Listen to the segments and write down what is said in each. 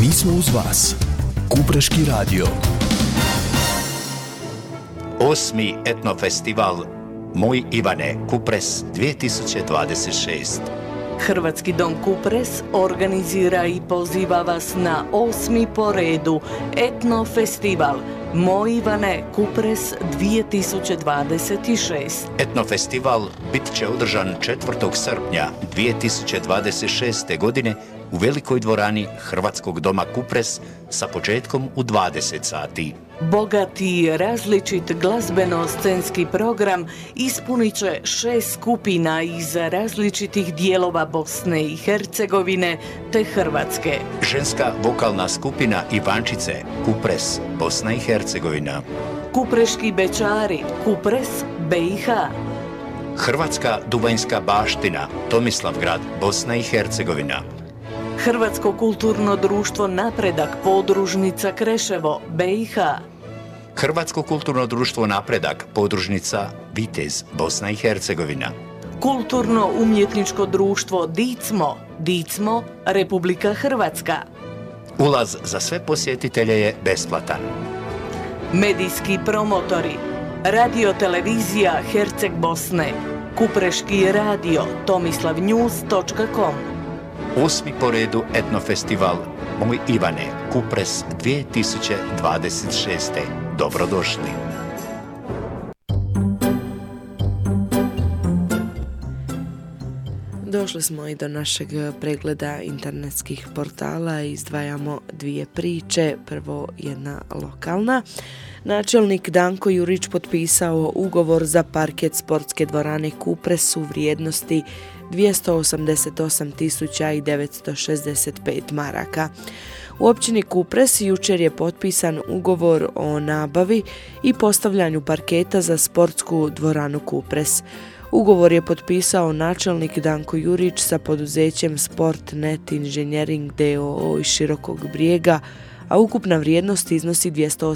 Mi smo uz vas. Kupreški radio. 8. etnofestival Moj Ivane, Kupres 2026. Hrvatski dom Kupres organizira i poziva vas na 8. po redu etnofestival Moj Ivane, Kupres 2026. Etnofestival bit će održan 4. srpnja 2026. godine u velikoj dvorani Hrvatskog doma Kupres sa početkom u 20 sati. Bogati i različit glazbeno-scenski program ispunit će 6 skupina iz različitih dijelova Bosne i Hercegovine te Hrvatske. Ženska vokalna skupina Ivančice, Kupres, Bosna i Hercegovina. Kupreški bečari, Kupres, BiH. Hrvatska duvanjska baština, Tomislavgrad, Bosna i Hercegovina. Hrvatsko kulturno društvo Napredak, podružnica Kreševo, BiH. Hrvatsko kulturno društvo Napredak, podružnica Vitez, Bosna i Hercegovina. Kulturno umjetničko društvo Dicmo, Dicmo, Republika Hrvatska. Ulaz za sve posjetitelje je besplatan. Medijski promotori, radiotelevizija Herceg Bosne, Kupreški radio, tomislavnews.com. 8. po redu etnofestival Moj Ivane, Kupres 2026. Dobrodošli. Došli smo i do našeg pregleda internetskih portala i izdvajamo dvije priče. Prvo jedna lokalna. Načelnik Danko Jurić potpisao ugovor za parket sportske dvorane Kupres u vrijednosti 288.965 maraka. U općini Kupres jučer je potpisan ugovor o nabavi i postavljanju parketa za sportsku dvoranu Kupres. Ugovor je potpisao načelnik Danko Jurić sa poduzećem Sportnet Inženjering d.o.o. iz Širokog Brijega, a ukupna vrijednost iznosi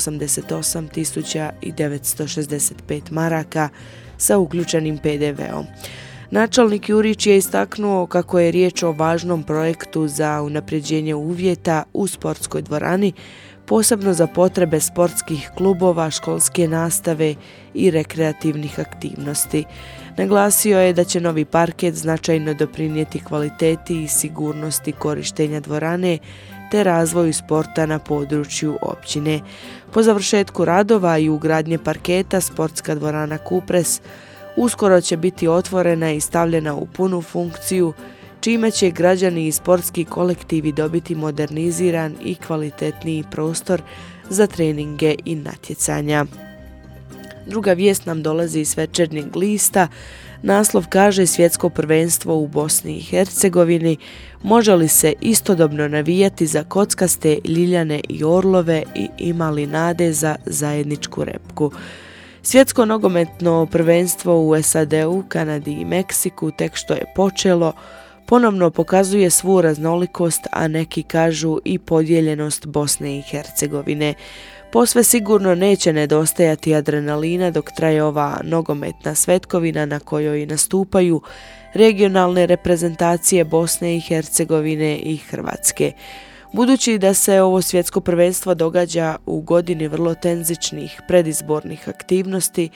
288.965 maraka sa uključenim PDV-om. Načelnik Jurić je istaknuo kako je riječ o važnom projektu za unapređenje uvjeta u sportskoj dvorani, posebno za potrebe sportskih klubova, školske nastave i rekreativnih aktivnosti. Naglasio je da će novi parket značajno doprinijeti kvaliteti i sigurnosti korištenja dvorane te razvoju sporta na području općine. Po završetku radova i ugradnje parketa, sportska dvorana Kupres uskoro će biti otvorena i stavljena u punu funkciju, čime će građani i sportski kolektivi dobiti moderniziran i kvalitetniji prostor za treninge i natjecanja. Druga vijest nam dolazi iz Večernjeg lista. Naslov kaže: Svjetsko prvenstvo u Bosni i Hercegovini, može li se istodobno navijati za kockaste, ljiljane i orlove i ima li nade za zajedničku repku? Svjetsko nogometno prvenstvo u SAD-u, Kanadi i Meksiku tek što je počelo, ponovno pokazuje svu raznolikost, a neki kažu i podijeljenost Bosne i Hercegovine. Posve sigurno neće nedostajati adrenalina dok traje ova nogometna svetkovina na kojoj nastupaju regionalne reprezentacije Bosne i Hercegovine i Hrvatske. Budući da se ovo svjetsko prvenstvo događa u godini vrlo tenzičnih predizbornih aktivnosti,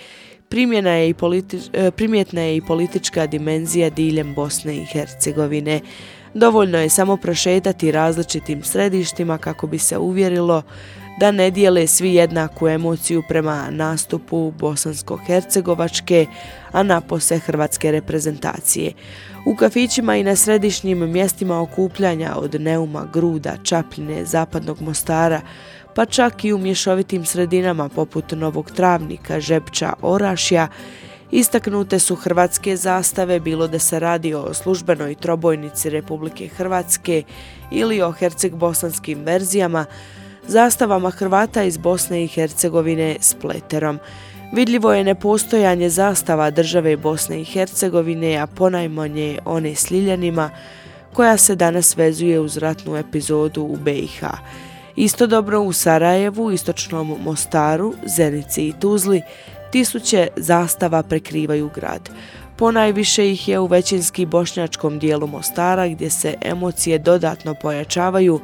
primjetna je i politička dimenzija diljem Bosne i Hercegovine. Dovoljno je samo prošetati različitim središtima kako bi se uvjerilo da ne dijele svi jednaku emociju prema nastupu bosansko-hercegovačke, a napose hrvatske reprezentacije. U kafićima i na središnjim mjestima okupljanja od Neuma, Gruda, Čapljine, Zapadnog Mostara, pa čak i u mješovitim sredinama poput Novog Travnika, Žepča, Orašja, istaknute su hrvatske zastave, bilo da se radi o službenoj trobojnici Republike Hrvatske ili o herceg-bosanskim verzijama, zastavama Hrvata iz Bosne i Hercegovine s pleterom. Vidljivo je nepostojanje zastava države Bosne i Hercegovine, a ponajmanje one s ljiljanima, koja se danas vezuje uz ratnu epizodu u BiH. Istodobno u Sarajevu, Istočnom Mostaru, Zenici i Tuzli tisuće zastava prekrivaju grad. Ponajviše ih je u većinski bošnjačkom dijelu Mostara, gdje se emocije dodatno pojačavaju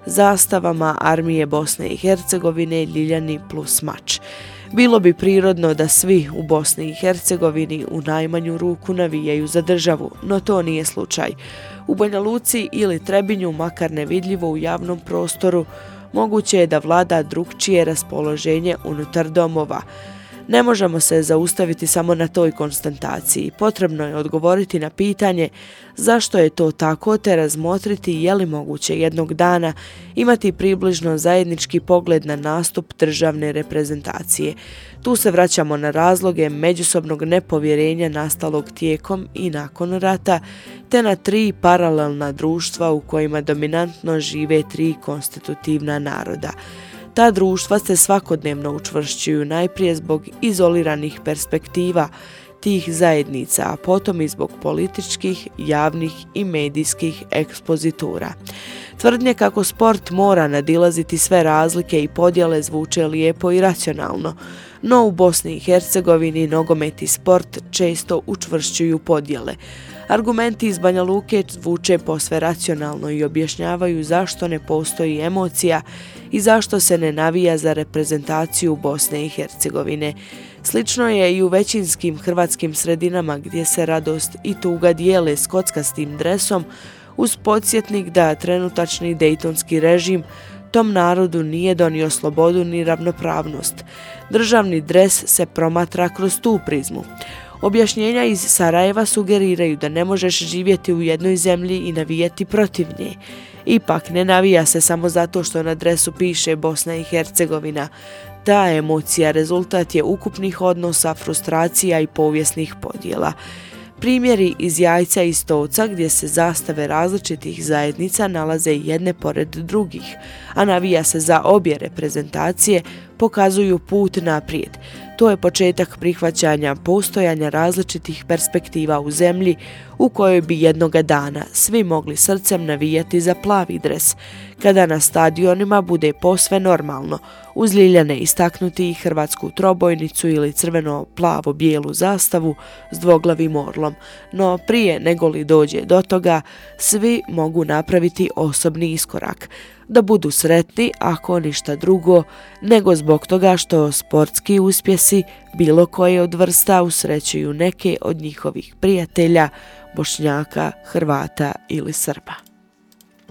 zastavama Armije Bosne i Hercegovine, Ljiljani plus mač. Bilo bi prirodno da svi u Bosni i Hercegovini u najmanju ruku navijaju za državu, no to nije slučaj. U Banja Luci ili Trebinju, makar nevidljivo u javnom prostoru, moguće je da vlada drukčije raspoloženje unutar domova. Ne možemo se zaustaviti samo na toj konstataciji. Potrebno je odgovoriti na pitanje zašto je to tako te razmotriti je li moguće jednog dana imati približno zajednički pogled na nastup državne reprezentacije. Tu se vraćamo na razloge međusobnog nepovjerenja nastalog tijekom i nakon rata, te na 3 paralelna društva u kojima dominantno žive 3 konstitutivna naroda. Ta društva se svakodnevno učvršćuju najprije zbog izoliranih perspektiva tih zajednica, a potom i zbog političkih, javnih i medijskih ekspozitura. Tvrdnje kako sport mora nadilaziti sve razlike i podjele zvuče lijepo i racionalno, no u Bosni i Hercegovini nogomet i sport često učvršćuju podjele. Argumenti iz Banja Luke zvuče posve racionalno i objašnjavaju zašto ne postoji emocija i zašto se ne navija za reprezentaciju Bosne i Hercegovine. Slično je i u većinskim hrvatskim sredinama gdje se radost i tuga dijele s kockastim dresom uz podsjetnik da trenutačni dejtonski režim tom narodu nije donio slobodu ni ravnopravnost. Državni dres se promatra kroz tu prizmu. Objašnjenja iz Sarajeva sugeriraju da ne možeš živjeti u jednoj zemlji i navijati protiv nje. Ipak ne navija se samo zato što na dresu piše Bosna i Hercegovina. Ta emocija rezultat je ukupnih odnosa, frustracija i povijesnih podjela. Primjeri iz Jajca i Stoca gdje se zastave različitih zajednica nalaze jedne pored drugih, a navija se za obje reprezentacije, pokazuju put naprijed. To je početak prihvaćanja postojanja različitih perspektiva u zemlji u kojoj bi jednoga dana svi mogli srcem navijati za plavi dres, kada na stadionima bude posve normalno uz ljiljane istaknuti i hrvatsku trobojnicu ili crveno-plavo-bijelu zastavu s dvoglavim orlom. No prije nego li dođe do toga, svi mogu napraviti osobni iskorak, da budu sretni ako ništa drugo nego zbog toga što sportski uspjesi bilo koje od vrsta usrećuju neke od njihovih prijatelja, Bošnjaka, Hrvata ili Srba.